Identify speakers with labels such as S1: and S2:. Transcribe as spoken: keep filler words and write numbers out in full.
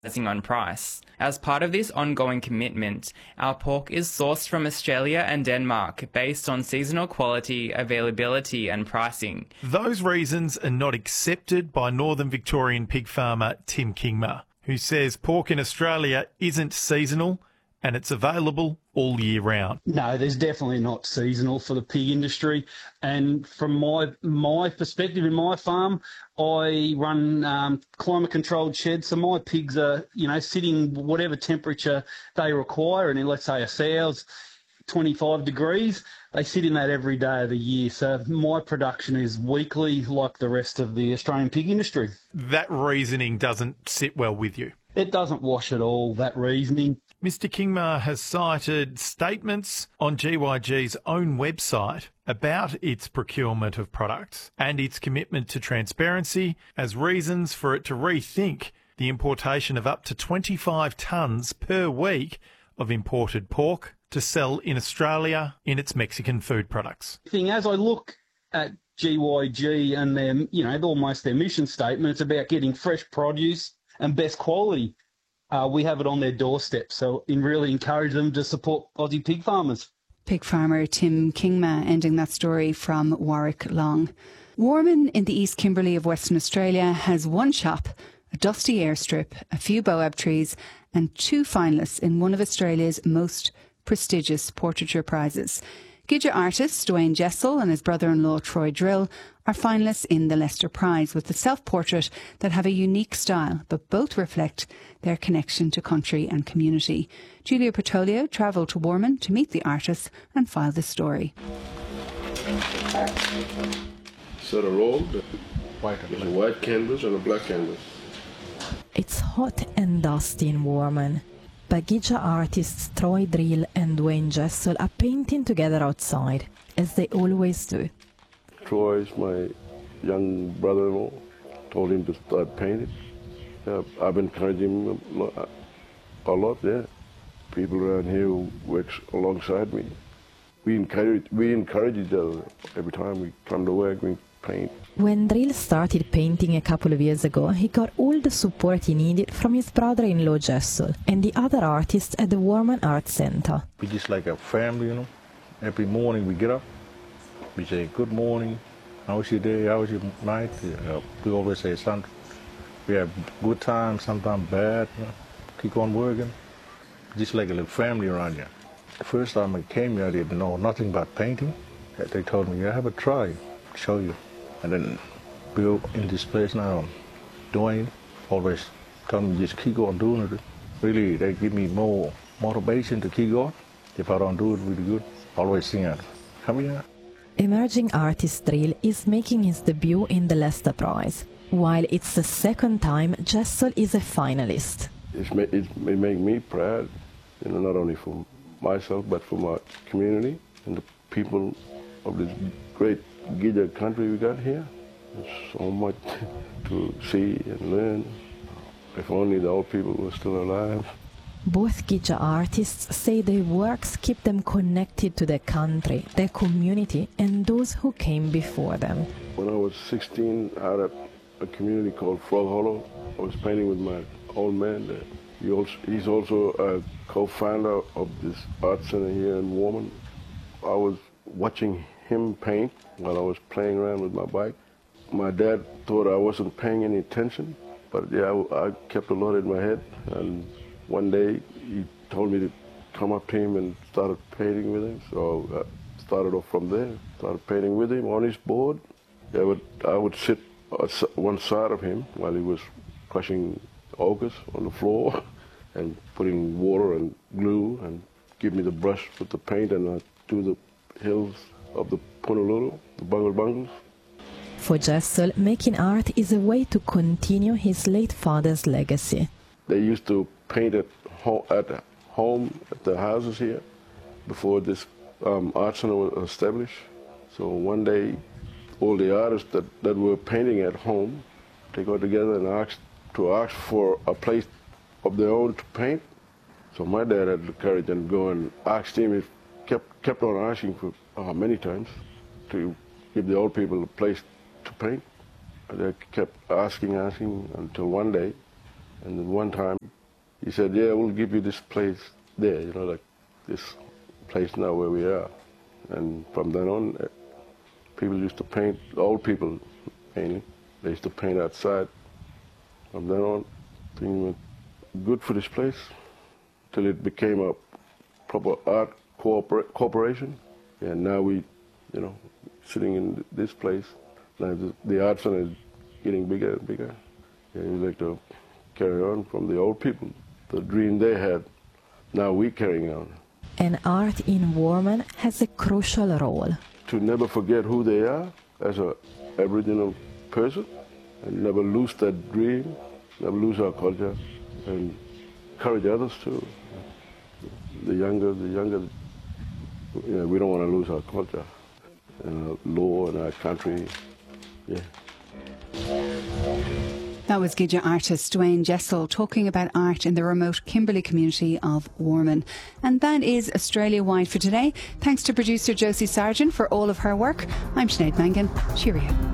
S1: on price. As part of this ongoing commitment, our pork is sourced from Australia and Denmark based on seasonal quality, availability and pricing.
S2: Those reasons are not accepted by Northern Victorian pig farmer Tim Kingma, who says pork in Australia isn't seasonal and it's available all year round.
S3: No, there's definitely not seasonal for the pig industry. And from my my perspective in my farm, I run um, climate-controlled sheds, so my pigs are, you know, sitting whatever temperature they require. And in, let's say, a sow's twenty-five degrees, they sit in that every day of the year. So my production is weekly like the rest of the Australian pig industry.
S2: That reasoning doesn't sit well with you.
S3: It doesn't wash at all, that reasoning.
S2: Mister Kingma has cited statements on G Y G's own website about its procurement of products and its commitment to transparency as reasons for it to rethink the importation of up to twenty-five tonnes per week of imported pork to sell in Australia in its Mexican food products.
S3: As I look at G Y G and their, you know, almost their mission statement, it's about getting fresh produce and best quality. Uh, we have it on their doorstep, so I really encourage them to support Aussie pig farmers.
S4: Pig farmer Tim Kingma ending that story from Warwick Long. Warman in the East Kimberley of Western Australia has one shop, a dusty airstrip, a few boab trees and two finalists in one of Australia's most prestigious portraiture prizes. Gidja artist Dwayne Jessel and his brother-in-law Troy Drill are finalists in the Lester Prize with the self-portrait that have a unique style, but both reflect their connection to country and community. Julia Petolio travelled to Warman to meet the artists and file the story.
S5: Set a roll, there's a white canvas and a black canvas.
S6: It's hot and dusty in Warman. Bagija artists Troy Drill and Dwayne Jessel are painting together outside, as they always do.
S5: Troy's my young brother-in-law. Told him to start painting. Yeah, I've been encouraging him a lot, a lot, yeah. People around here who work alongside me. We encourage, we encourage each other. Every time we come to work, we paint.
S6: When Drill started painting a couple of years ago, he got all the support he needed from his brother-in-law Jessel and the other artists at the Warman Art Centre.
S7: We're just like a family, you know. Every morning we get up, we say, good morning, how was your day, how was your night? Uh, we always say something. We have good times, sometimes bad, you know. Keep on working. Just like a little family around here. The first time I came here, I didn't know nothing about painting. They told me, yeah, have a try, show you. And then we're in this place now, Dwayne always tell me just keep on doing it. Really, they give me more motivation to keep on. If I don't do it really good, always sing it. Come here.
S6: Emerging artist Drill is making his debut in the Lester Prize, while it's the second time Jessel is a finalist.
S5: It's ma- it may make me proud, you know, not only for myself, but for my community and the people of this great Gidja country we got here. There's so much to see and learn. If only the old people were still alive.
S6: Both Gidja artists say their works keep them connected to their country, their community, and those who came before them.
S5: When I was sixteen, out at a community called Frog Hollow, I was painting with my old man there. He also, he's also a co-founder of this art center here in Warman. I was watching him paint while I was playing around with my bike. My dad thought I wasn't paying any attention, but yeah, I, I kept a lot in my head. And one day he told me to come up to him and started painting with him. So I started off from there, started painting with him on his board. I would, I would sit on one side of him while he was crushing ochres on the floor and putting water and glue and give me the brush with the paint, and I'd do the hills of the Punalulu, the Bungle Bungles.
S6: For Jessel, making art is a way to continue his late father's legacy.
S5: They used to paint at home, at, home, at the houses here before this um, art center was established. So one day, all the artists that, that were painting at home, they got together and asked to ask for a place of their own to paint. So my dad had the courage and go and asked him if kept kept on asking for uh, many times to give the old people a place to paint. And they kept asking, asking until one day And then one time he said, yeah, we'll give you this place there, you know, like this place now where we are. And from then on, people used to paint, old people mainly, they used to paint outside. From then on, things went good for this place till it became a proper art corpora- corporation. And now we, you know, sitting in this place, now the, the art center is getting bigger and bigger. And we like to carry on from the old people, the dream they had, now we carrying on.
S6: And art in Warman has a crucial role.
S5: To never forget who they are as an Aboriginal person, and never lose that dream, never lose our culture, and encourage others too. The younger, the younger, you know, we don't want to lose our culture, and our law, and our country, yeah.
S4: That was Gidja artist Dwayne Jessel talking about art in the remote Kimberley community of Warman. And that is Australia-wide for today. Thanks to producer Josie Sargent for all of her work. I'm Sinead Mangan. Cheerio.